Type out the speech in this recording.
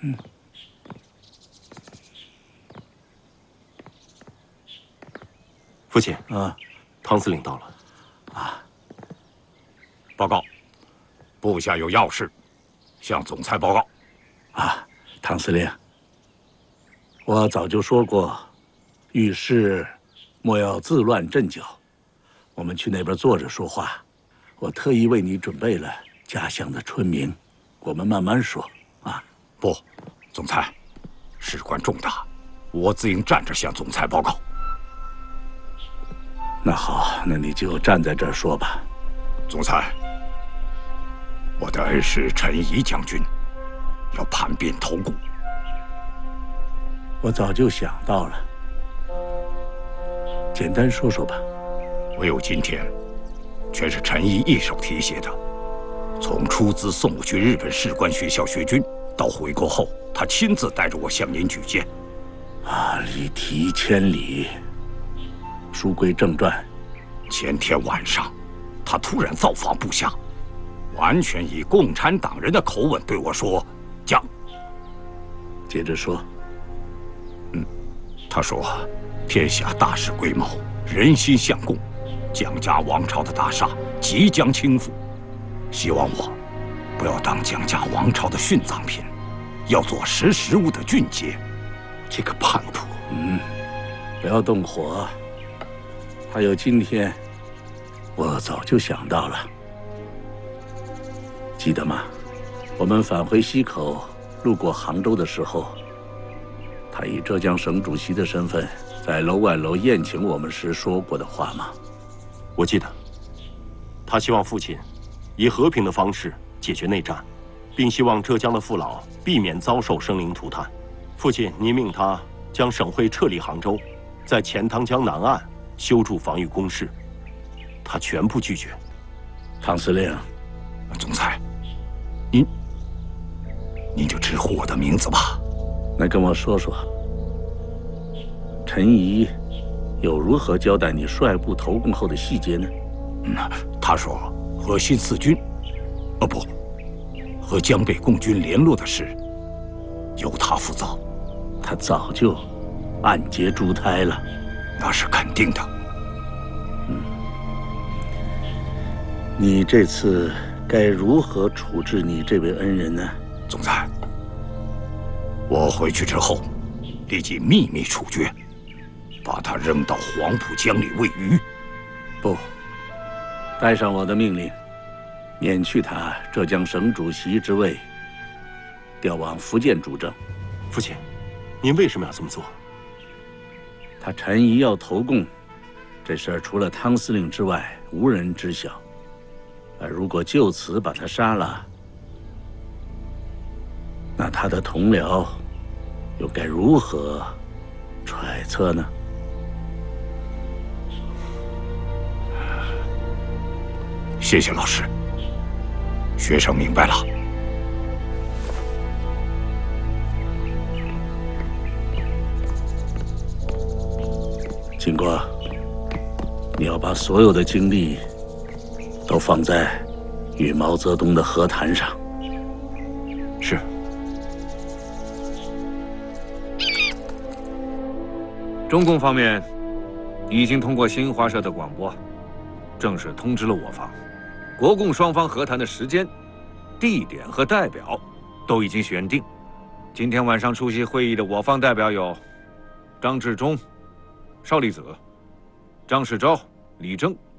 父亲啊， 汤司令到了。 报告，部下有要事，向总裁报告。 汤司令，我早就说过，遇事莫要自乱阵脚。我们去那边坐着说话。我特意为你准备了家乡的春茗，我们慢慢说啊。 不，总裁，事关重大，我自应站着向总裁报告。 那好，那你就站在这儿说吧。 总裁，我的恩师陈仪将军要叛变投顾。 我早就想到了，简单说说吧。 唯有今天，全是陈仪一手提携的。从出资送我去日本士官学校学军，到回国后，他亲自带着我向您举荐。 礼提千里。书归正传， 前天晚上，他突然造访部下，完全以共产党人的口吻对我说：“将。” 接着说。 他说：“天下大势归毛，人心向共，蒋家王朝的大厦即将倾覆，希望我不要当蒋家王朝的殉葬品，要做识时务的俊杰。” 这个叛徒， 不要动火。他有今天，我早就想到了。记得吗？我们返回溪口，路过杭州的时候，他以浙江省主席的身份，在楼外楼宴请我们时说过的话吗？ 我记得。他希望父亲以和平的方式解决内战，并希望浙江的父老避免遭受生灵涂炭。父亲您命他将省会撤离杭州，在钱塘江南岸修筑防御工事，他全部拒绝。 汤司令， 总裁，您就直呼我的名字吧。 来跟我说说，陈仪又如何交代你率部投共后的细节呢？ 他说和新四军，不，和江北共军联络的事，由他负责。 他早就暗结珠胎了。 那是肯定的。 你这次该如何处置你这位恩人呢？ 总裁，我回去之后，立即秘密处决，把他扔到黄浦江里喂鱼。 不，带上我的命令，免去他浙江省主席之位，调往福建主政。 父亲，您为什么要这么做？ 他陈仪要投共，这事儿除了汤司令之外，无人知晓。而如果就此把他杀了，那他的同僚又该如何揣测呢？ 谢谢老师，学生明白了。 经过，你要把所有的精力都放在与毛泽东的和谈上。 是。 中共方面已经通过新华社的广播，正式通知了我方，国共双方和谈的时间、地点和代表都已经选定。今天晚上出席会议的我方代表有张治中、邵力子、张世钊、李征、